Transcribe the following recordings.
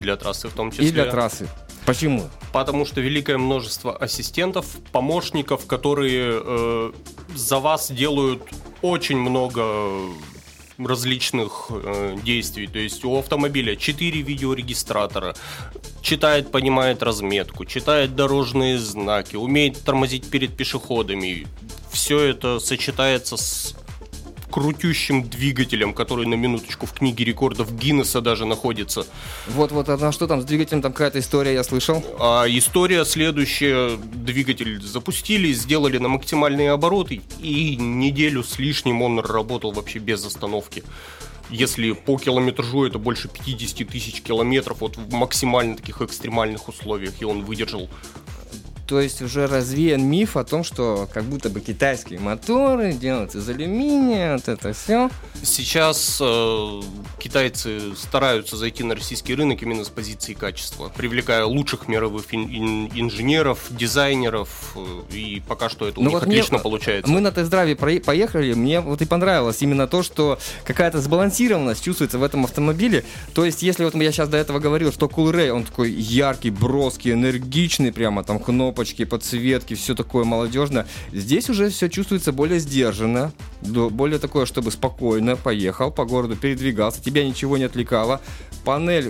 для трассы в том числе. И для трассы. Почему? Потому что великое множество ассистентов, помощников, которые за вас делают очень много различных действий. То есть у автомобиля 4 видеорегистратора, читает, понимает разметку, читает дорожные знаки, умеет тормозить перед пешеходами. Все это сочетается с крутющим двигателем, который на минуточку в книге рекордов Гиннесса даже находится. Вот, а что там с двигателем? Там какая-то история, я слышал. История следующая. Двигатель запустили, сделали на максимальные обороты, и неделю с лишним он работал вообще без остановки. Если по километражу это больше 50 тысяч километров, вот в максимально таких экстремальных условиях, и он выдержал. То есть уже развеян миф о том, что как будто бы китайские моторы делаются из алюминия, вот это все. Сейчас китайцы стараются зайти на российский рынок именно с позиции качества, привлекая лучших мировых инженеров, дизайнеров, и пока что это у них отлично получается. Мы на тест-драйве поехали, мне вот и понравилось именно то, что какая-то сбалансированность чувствуется в этом автомобиле. То есть если вот я сейчас до этого говорил, что Coolray, он такой яркий, броский, энергичный, прямо там кнопочки, подсветки, все такое молодежное. Здесь уже все чувствуется более сдержанно, более такое, чтобы спокойно поехал по городу, передвигался, тебя ничего не отвлекало. Панель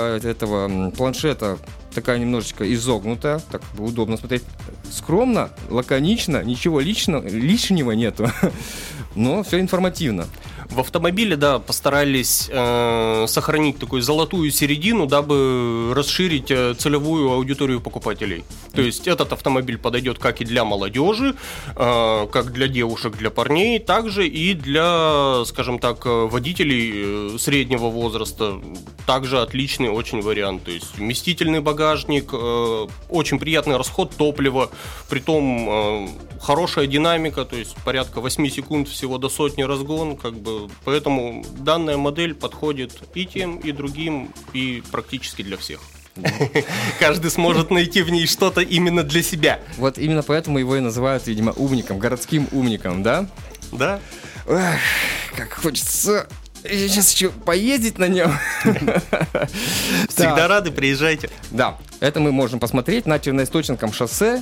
этого планшета такая немножечко изогнутая, так удобно смотреть. Скромно, лаконично, ничего лишнего нету, но все информативно. В автомобиле, да, постарались сохранить такую золотую середину, дабы расширить целевую аудиторию покупателей. То есть этот автомобиль подойдет как и для молодежи, как для девушек, для парней, также и для, скажем так, водителей среднего возраста. Также отличный очень вариант. То есть вместительный багажник, очень приятный расход топлива, притом хорошая динамика, то есть порядка 8 секунд всего до сотни разгон, как бы. Поэтому данная модель подходит и тем, и другим, и практически для всех. Каждый сможет найти в ней что-то именно для себя. Вот именно поэтому его и называют, видимо, умником, городским умником, да? Да. Эх, как хочется сейчас еще поездить на нем. Всегда рады, приезжайте. Да, это мы можем посмотреть на Черноисточном шоссе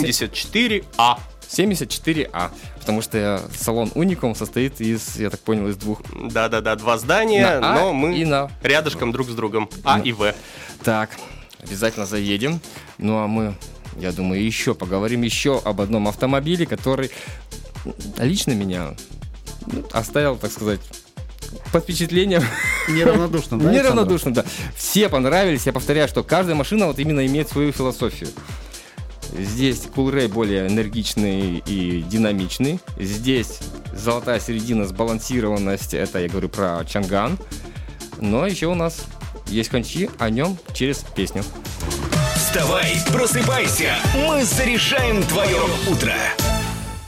74А. 74А, потому что салон Уникум состоит из, я так понял, из двух. Да-да-да, два здания, но мы рядышком друг с другом, А и В. Так, обязательно заедем. Ну а мы, я думаю, еще поговорим еще об одном автомобиле, который лично меня оставил, так сказать, под впечатлением. Неравнодушно, да? Неравнодушно, да. Все понравились. Я повторяю, что каждая машина вот именно имеет свою философию. Здесь Coolray более энергичный и динамичный. Здесь золотая середина, сбалансированность. Это я говорю про Чанган. Но еще у нас есть Хончи, о нем через песню. Вставай, просыпайся, мы заряжаем твое утро.